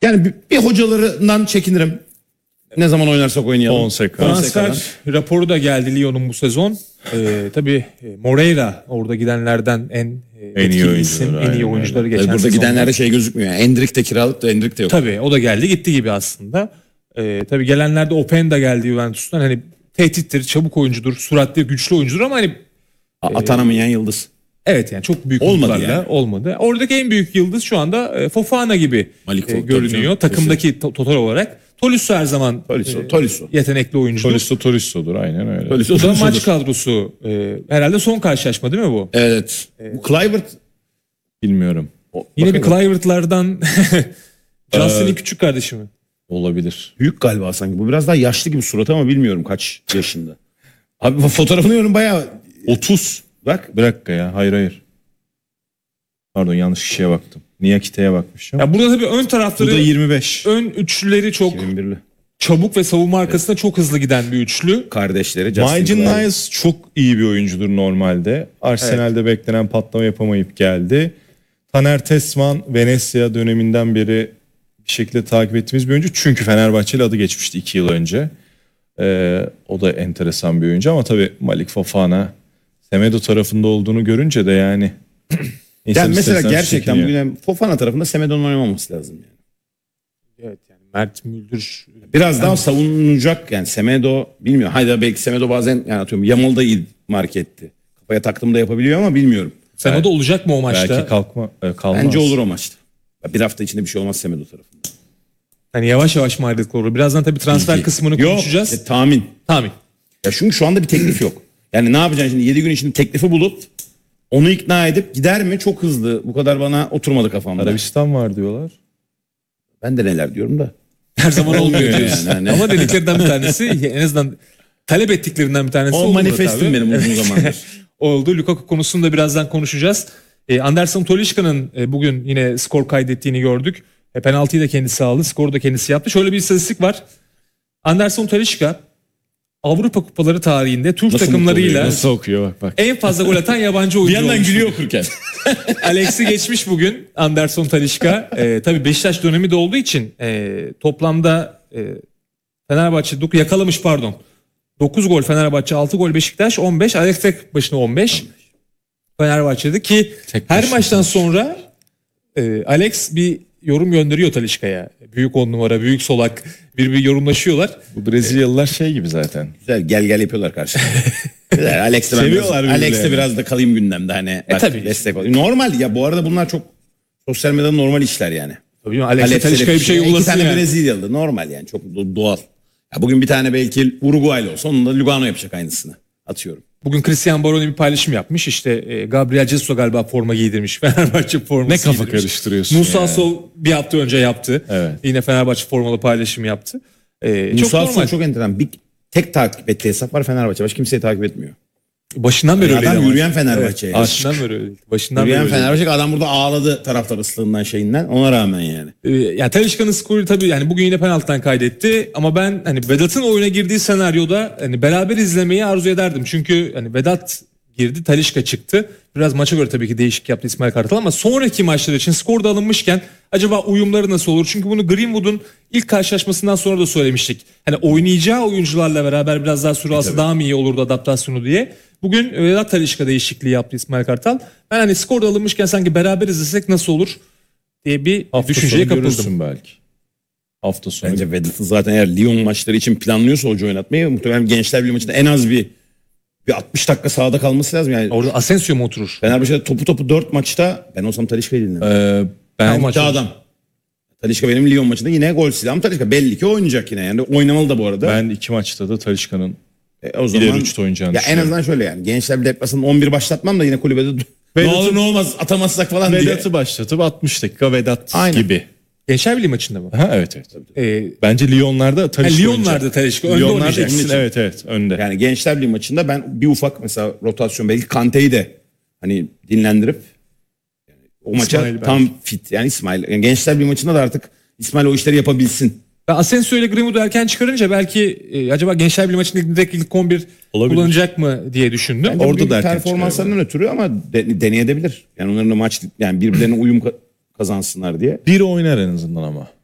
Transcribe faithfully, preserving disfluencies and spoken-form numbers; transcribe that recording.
Yani bir, bir hocalarından çekinirim. Ne zaman oynarsak oynayalım. Fonseca. Transfer raporu da geldi Lyon'un bu sezon. Ee, tabii Moreira orada gidenlerden en, En iyi etkili oyuncuları, isim, en iyi aynen oyuncuları öyle. geçen Burada sezonda. gidenlerde şey gözükmüyor. Yani Endrick de kiralık da Endrick de yok. Tabii o da geldi gitti gibi aslında. Ee, tabii gelenlerde Openda geldi Juventus'tan. Hani tehdittir, çabuk oyuncudur, süratli, güçlü oyuncudur ama hani A- Atanamayan yıldız. evet yani çok büyük Olmadı umutlarla yani. olmadı. Oradaki en büyük yıldız şu anda e, Fofana gibi Malik e, Fofana, görünüyor. tabii canım. Takımdaki to- total olarak. Tolisso her zaman Tolisso, e, Tolisso. yetenekli oyuncudur. Tolisso Tolisso'dur aynen öyle. Tolisso, Bu da Tolisso'dur. maç kadrosu. E, herhalde son karşılaşma değil mi bu? Evet. Bu Kluivert Bilmiyorum. o- Yine bir bakın, Kluivert'lardan Johnson'ın küçük kardeşi mi? Olabilir. büyük galiba sanki. Bu biraz daha yaşlı gibi suratı ama bilmiyorum kaç yaşında. Abi bu fotoğrafını görüyorum bayağı. otuz. Bak. Bir dakika ya. Hayır hayır. Pardon yanlış kişiye baktım. Niyakite'ye bakmışım. Ya burada tabii ön Bu da tarafları, yirmi beş. ön üçlüleri çok iki bin birli. çabuk ve savunma arkasında çok hızlı giden bir üçlü. Kardeşleri Justin Maicon Kluivert. Niles çok iyi bir oyuncudur normalde. Arsenal'de beklenen patlama yapamayıp geldi. Taner Tesman Venezia döneminden beri bir şekilde takip ettiğimiz bir oyuncu. Çünkü Fenerbahçeli adı geçmişti iki yıl önce. Ee, o da enteresan bir oyuncu ama tabii Malik Fofana Semedo tarafında olduğunu görünce de yani insan Yani mesela istersen gerçekten çekiniyor. bugün yani Fofana tarafında Semedo'nun oynamaması lazım yani. Evet yani Mert Müldür Biraz daha savunacak yani Semedo bilmiyorum. Hayda belki Semedo bazen yani atıyorum Yamal'da iyi mark etti. Kafaya taktığımda yapabiliyor ama bilmiyorum. sen o da olacak mı o maçta? Belki kalkma, e, kalmaz. Bence olur o maçta. Bir hafta içinde bir şey olmaz Semedo tarafında. Hani yavaş yavaş mı ayrılıklar olur? Birazdan tabii transfer Bilgi. kısmını Yok, konuşacağız. e, tahmin. Tahmin. Ya çünkü şu anda bir teklif yok. Yani ne yapacaksın şimdi yedi gün içinde teklifi bulup onu ikna edip gider mi? Çok hızlı. Bu kadar bana oturmadı kafamda. Arabistan var diyorlar. Ben de neler diyorum da. Her zaman olmuyor Olmuyor diyorsun. yani, hani. Ama dediklerinden bir tanesi en azından talep ettiklerinden bir tanesi O oldu manifestim tabii. benim uzun zamandır. Oldu. Lukaku konusunu da birazdan konuşacağız. E, Anderson Talisca'nın e, bugün yine skor kaydettiğini gördük. E, penaltıyı da kendisi aldı. Skoru da kendisi yaptı. Şöyle bir istatistik var. Anderson Talisca Avrupa Kupaları tarihinde Türk Nasıl takımlarıyla mutlu oluyor, Nasıl okuyor bak bak. en fazla gol atan yabancı oyuncu olmuş. okurken. Alex'i geçmiş bugün Anderson Talisca. Ee, tabii Beşiktaş dönemi de olduğu için e, toplamda e, Fenerbahçe dok- yakalamış pardon. dokuz gol Fenerbahçe, altı gol Beşiktaş, on beş. Alex tek başına on beş. Fenerbahçe'de ki Tek her başına maçtan on beş. sonra e, Alex bir yorum gönderiyor Talisca'ya. Büyük on numara, büyük solak bir bir yorumlaşıyorlar. Bu Brezilyalılar şey gibi zaten. Güzel gel gel yapıyorlar karşıda. Güzel, Alex de ben Seviyorlar biraz, Alex de birbirlerini. biraz da kalayım gündemde hani. Bak, tabii. destek ol. Normal ya bu arada bunlar çok sosyal medyada normal işler yani. Tabii Alex'e Alex Talisca'ya bir şey İki yollasın tane yani. Brezilyalı normal yani çok do- doğal. Ya bugün bir tane belki Uruguaylı olsa onun da Lugano yapacak aynısını. Atıyorum. Bugün Cristiano Baroni bir paylaşım yapmış. İşte e, Gabriel Jesus galiba forma giydirmiş. Fenerbahçe forması Ne kafa giydirmiş. karıştırıyorsun Musa ya. Sol bir hafta önce yaptı. Evet. Yine Fenerbahçe formalı paylaşım yaptı. E, çok Musa normal. Sol çok enteresan. Bir tek takip ettiği hesap var Fenerbahçe. Başka kimseyi takip etmiyor. Başından beri öyleydi Adam ama. yürüyen Fenerbahçe. yani. Başından beri öyleydi. Başından beri Yürüyen öyleydi. Fenerbahçe adam burada ağladı taraftar ıslığından şeyinden. Ona rağmen yani. E, yani Talisca'nın skoru tabii yani bugün yine penaltıdan kaydetti. Ama ben hani Vedat'ın oyuna girdiği senaryoda hani beraber izlemeyi arzu ederdim. Çünkü hani Vedat girdi, Talisca çıktı. Biraz maça göre tabii ki değişik yaptı İsmail Kartal ama sonraki maçlar için skor da alınmışken acaba uyumları nasıl olur? Çünkü bunu Greenwood'un ilk karşılaşmasından sonra da söylemiştik. Hani oynayacağı oyuncularla beraber biraz daha süre alsa daha mı iyi olurdu adaptasyonu diye. Bugün Vedat Talisca değişikliği yaptı İsmail Kartal. Ben hani skor da alınmışken sanki beraber izlesek nasıl olur diye bir Hafta düşünceye sonu kapıldım. görürsün belki. Hafta sonu. Bence Vedat'ın zaten eğer Lyon maçları için planlıyorsa hoca oynatmayı muhtemelen Gençler Birliği maçında en az bir bir altmış dakika sahada kalması lazım. Yani Orada Asensio mu oturur? Fenerbahçe'de topu topu dört maçta ben olsam Talisca'yı dinlerim. Ee, ben Tamam, Bir adam. Talisca benim Lyon maçında yine gol silahım Talisca. Belli ki oynayacak yine. Yani oynamalı da bu arada. ben iki maçta da Talisca'nın E, o zaman ileri üçte oynayacağını ya en düşünüyorum. azından şöyle yani. Gençler Birliği deplasmanında on bir başlatmam da yine kulübede ne Vedat'ı- olur ne olmaz atamazsak falan diye. Vedat'ı başlatıp altmış dakika Vedat Aynen. gibi. Gençler Birliği maçında mı? Ha, evet evet. Ee, Bence Lyon'larda ha, Talisca Lyon'larda oynayacak. Talisca önde Lyon'larda oynayacak. ikisini- evet evet önde. Yani Gençler Birliği maçında ben bir ufak mesela rotasyon belki Kante'yi de hani dinlendirip yani o maça İsmail belki. tam fit yani İsmail. Yani Gençler Birliği maçında da artık İsmail o işleri yapabilsin. Ben Asensio ile Greenwood'u erken çıkarınca belki e, acaba Gençler Birliği maçında direkt ilk on bir Olabilir. kullanacak mı diye düşündüm. Bence Orada büyük da erken performanslarından ötürü ama de, deneyebilir. Yani onların da maç yani birbirlerine uyum ka- kazansınlar diye. Biri oynar en azından ama.